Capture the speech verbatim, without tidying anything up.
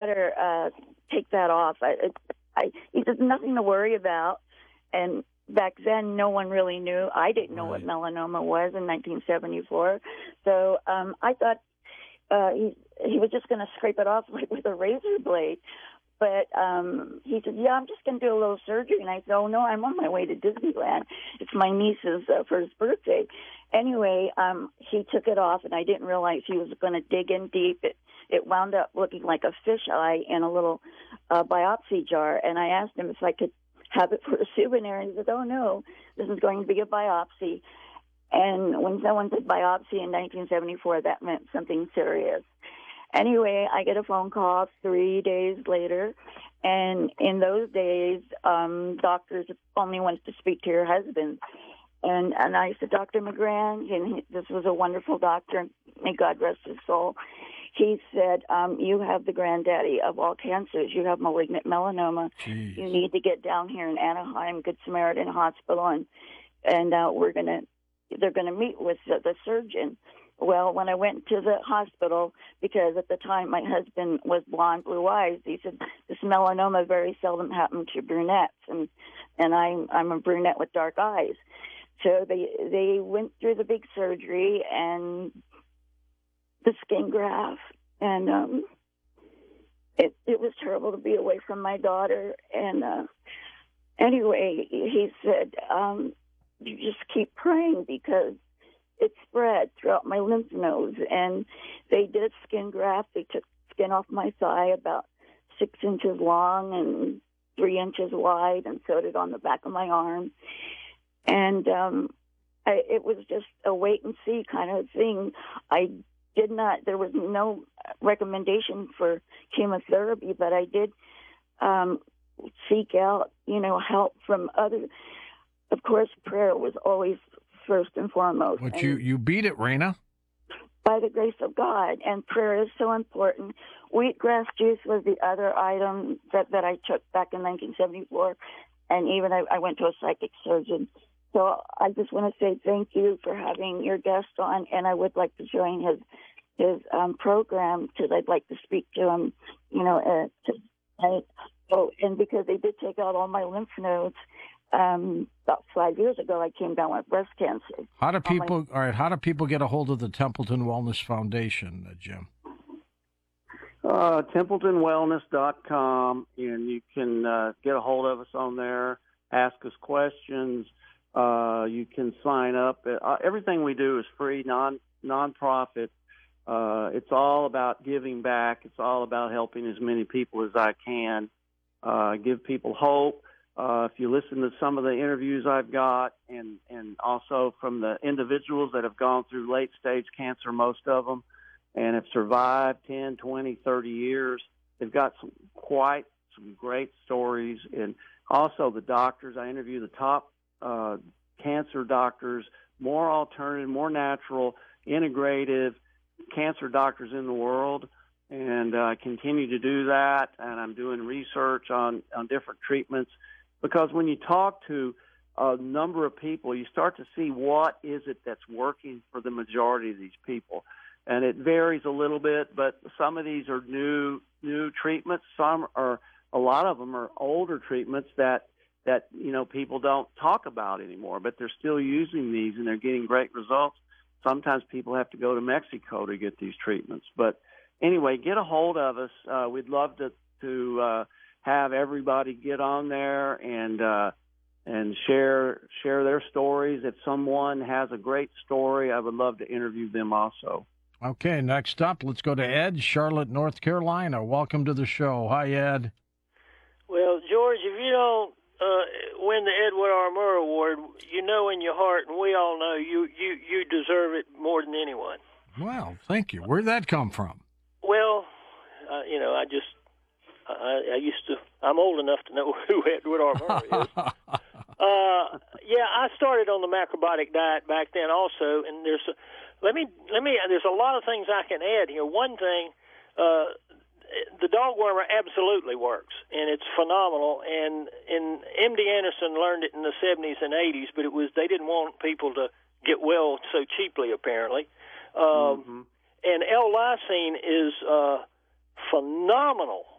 better uh, take that off. I, I, he said, nothing to worry about. And back then, no one really knew. I didn't know Right. what melanoma was in nineteen seventy-four. So um, I thought uh, he, he was just going to scrape it off like with a razor blade. But um, he said, yeah, I'm just going to do a little surgery. And I said, oh, no, I'm on my way to Disneyland. It's my niece's uh, first birthday. Anyway, um, he took it off, and I didn't realize he was going to dig in deep. It, it wound up looking like a fish eye in a little uh, biopsy jar. And I asked him if I could have it for a souvenir. And he said, oh, no, this is going to be a biopsy. And when someone said biopsy in nineteen seventy-four, that meant something serious. Anyway, I get a phone call three days later, and in those days, um, doctors only wanted to speak to your husband. And and I said, Doctor McGran, and he, this was a wonderful doctor, may God rest his soul. He said, um, you have the granddaddy of all cancers. You have malignant melanoma. Jeez. You need to get down here in Anaheim, Good Samaritan Hospital, and and uh, we're gonna they're gonna meet with the, the surgeon. Well, when I went to the hospital, because at the time my husband was blonde, blue eyes, he said this melanoma very seldom happened to brunettes, and and I'm I'm a brunette with dark eyes. So they they went through the big surgery and the skin graft, and um, it it was terrible to be away from my daughter. And uh, anyway, he said, um, you just keep praying because it spread throughout my lymph nodes, and they did a skin graft. They took skin off my thigh about six inches long and three inches wide, and sewed it on the back of my arm. And um, I, it was just a wait and see kind of thing. I did not. There was no recommendation for chemotherapy, but I did um, seek out, you know, help from other. Of course, prayer was always first and foremost. But and you, you beat it, Raina. by the grace of God, and prayer is so important. Wheatgrass juice was the other item that, that I took back in nineteen seventy-four, and even I, I went to a psychic surgeon. So I just want to say thank you for having your guest on, and I would like to join his his um, program because I'd like to speak to him, you know, uh, to, I, oh, and because they did take out all my lymph nodes. Um, about five years ago, I came down with breast cancer. How do people? Oh, All right. How do people get a hold of the Templeton Wellness Foundation, uh, Jim? Uh, Templeton Wellness dot com, and you can uh, get a hold of us on there, ask us questions. Uh, you can sign up. Uh, everything we do is free, non nonprofit. Uh, it's all about giving back. It's all about helping as many people as I can. Uh, give people hope. Uh, if you listen to some of the interviews I've got, and, and also from the individuals that have gone through late-stage cancer, most of them, and have survived ten, twenty, thirty years, they've got some quite some great stories. And also the doctors, I interview the top uh, cancer doctors, more alternative, more natural, integrative cancer doctors in the world. And uh, I continue to do that, and I'm doing research on, on different treatments. Because when you talk to a number of people, you start to see what is it that's working for the majority of these people. And it varies a little bit, but some of these are new new treatments. Some are, a lot of them are older treatments that, that you know, people don't talk about anymore, but they're still using these and they're getting great results. Sometimes people have to go to Mexico to get these treatments. But anyway, get a hold of us. Uh, we'd love to, to uh, have everybody get on there and uh, and share share their stories. If someone has a great story, I would love to interview them also. Okay, next up, let's go to Ed, Charlotte, North Carolina. Welcome to the show. Hi, Ed. Well, George, if you don't uh, win the Edward R. Murrow Award, you know in your heart, and we all know, you, you, you deserve it more than anyone. Well, thank you. Where'd that come from? Well, uh, you know, I just, I, I used to, I'm old enough to know who Edward R. Murrow is. uh, yeah, I started on the macrobiotic diet back then also, and there's a, Let me let me. There's a lot of things I can add here. One thing, uh, the dog wormer absolutely works, and it's phenomenal. And and M D Anderson learned it in the seventies and eighties, but it was they didn't want people to get well so cheaply, apparently. Um, mm-hmm. And L-lysine is uh, phenomenal